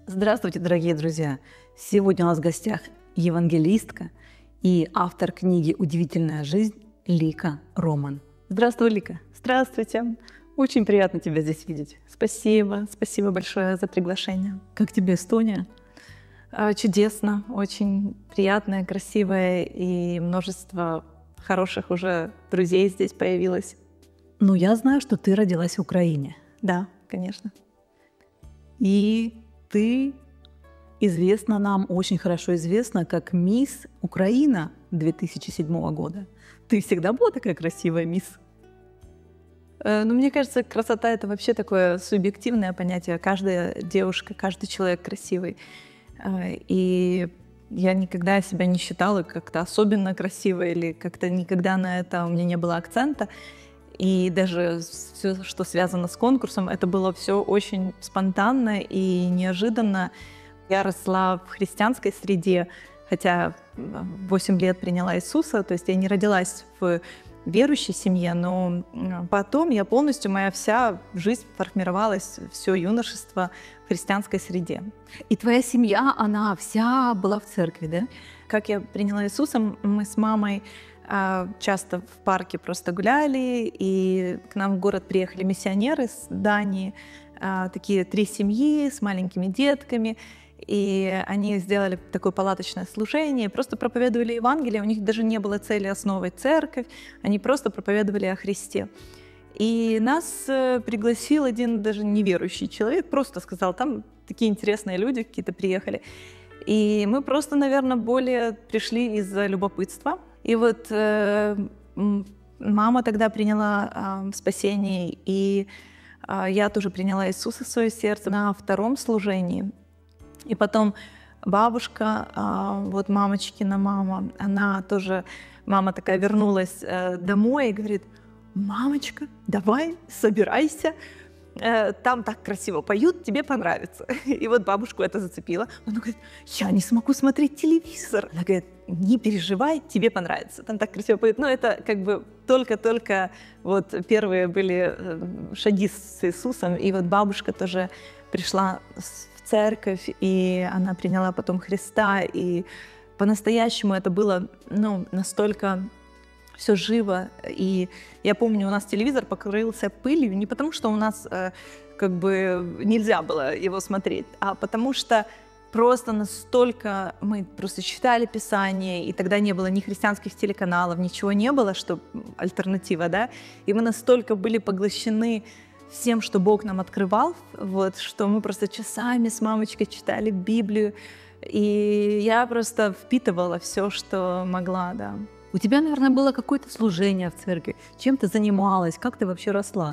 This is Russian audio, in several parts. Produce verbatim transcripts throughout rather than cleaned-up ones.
Здравствуйте, дорогие друзья! Сегодня у нас в гостях евангелистка и автор книги «Удивительная жизнь» Лика Роман. Здравствуй, Лика! Здравствуйте! Очень приятно тебя здесь видеть. Спасибо, спасибо большое за приглашение. Как тебе Эстония? Чудесно, очень приятная, красивая, и множество хороших уже друзей здесь появилось. Ну, я знаю, что ты родилась в Украине. Да, конечно. И ты известна нам, очень хорошо известна, как мисс Украина две тысячи седьмого года. Ты всегда была такая красивая мисс? Ну, мне кажется, красота — это вообще такое субъективное понятие. Каждая девушка, каждый человек красивый. И я никогда себя не считала как-то особенно красивой или как-то никогда на это у меня не было акцента. И даже все, что связано с конкурсом, это было все очень спонтанно и неожиданно. Я росла в христианской среде, хотя восемь лет приняла Иисуса, то есть я не родилась в верующей семье, но потом я полностью, моя вся жизнь формировалась, все юношество в христианской среде. И твоя семья, она вся была в церкви, да? Как я приняла Иисуса, мы с мамой часто в парке просто гуляли, и к нам в город приехали миссионеры с Дании, такие три семьи с маленькими детками, и они сделали такое палаточное служение, просто проповедовали Евангелие, у них даже не было цели основывать церковь, они просто проповедовали о Христе. И нас пригласил один даже неверующий человек, просто сказал, там такие интересные люди какие-то приехали. И мы просто, наверное, более пришли из-за любопытства. И вот э, мама тогда приняла э, спасение, и э, я тоже приняла Иисуса в свое сердце на втором служении. И потом бабушка, э, вот мамочкина мама, она тоже, мама такая вернулась э, домой и говорит: «Мамочка, давай, собирайся, э, там так красиво поют, тебе понравится». И вот бабушку это зацепило. Она говорит: «Я не смогу смотреть телевизор». Она говорит: «Не переживай, тебе понравится, там так красиво поют». Ну, это как бы только-только вот первые были шаги с Иисусом, и вот бабушка тоже пришла в церковь, и она приняла потом Христа, и по-настоящему это было, ну, настолько все живо. И я помню, у нас телевизор покрылся пылью не потому, что у нас э, как бы нельзя было его смотреть, а потому что просто настолько мы просто читали Писание, и тогда не было ни христианских телеканалов, ничего не было, что альтернатива, да, и мы настолько были поглощены всем, что Бог нам открывал, вот, что мы просто часами с мамочкой читали Библию, и я просто впитывала все, что могла, да. У тебя, наверное, было какое-то служение в церкви. Чем ты занималась? Как ты вообще росла?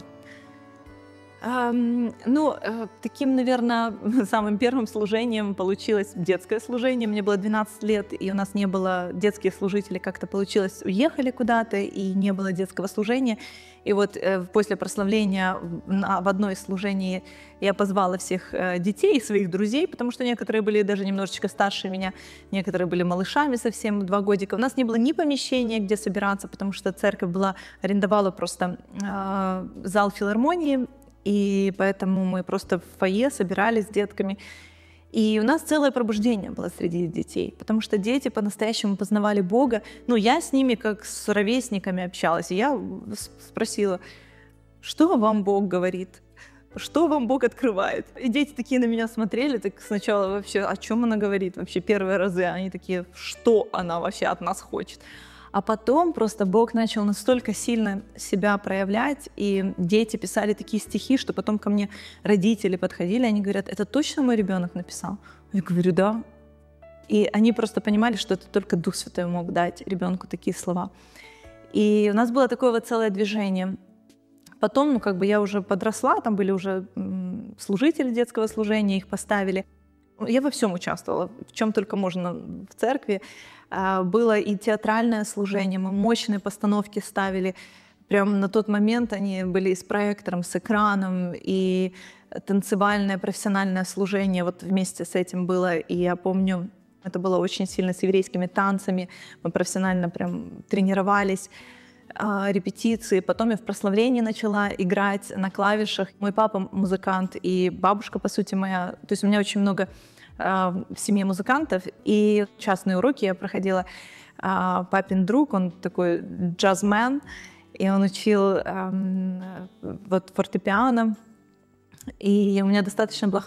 Um, ну, таким, наверное, самым первым служением получилось детское служение. Мне было двенадцать лет, и у нас не было детских служителей. Как-то получилось, уехали куда-то, и не было детского служения. И вот после прославления в одно из служений я позвала всех детей, своих друзей, потому что некоторые были даже немножечко старше меня, некоторые были малышами совсем, два годика. У нас не было ни помещения, где собираться, потому что церковь была, арендовала просто э, зал филармонии, и поэтому мы просто в фойе собирались с детками. И у нас целое пробуждение было среди детей, потому что дети по-настоящему познавали Бога. Ну, я с ними как с ровесниками общалась, и я спросила: что вам Бог говорит? Что вам Бог открывает? И дети такие на меня смотрели, так сначала вообще, о чем она говорит? Вообще первые разы они такие: что она вообще от нас хочет? А потом просто Бог начал настолько сильно себя проявлять, и дети писали такие стихи, что потом ко мне родители подходили, они говорят: это точно мой ребенок написал? Я говорю: да. И они просто понимали, что это только Дух Святой мог дать ребенку такие слова. И у нас было такое вот целое движение. Потом, ну, как бы я уже подросла, там были уже служители детского служения, их поставили. Я во всем участвовала, в чем только можно в церкви. Было и театральное служение, мы мощные постановки ставили. Прям на тот момент они были и с проектором, с экраном, и танцевальное профессиональное служение вот вместе с этим было. И я помню, это было очень сильно с еврейскими танцами, мы профессионально прям тренировались. а, репетиции, потом я в прославлении начала играть на клавишах. Мой папа музыкант и бабушка, по сути, моя. То есть у меня очень много а, в семье музыкантов, и частные уроки я проходила. А, папин друг, он такой джазмен, и он учил а, вот фортепиано. И у меня достаточно была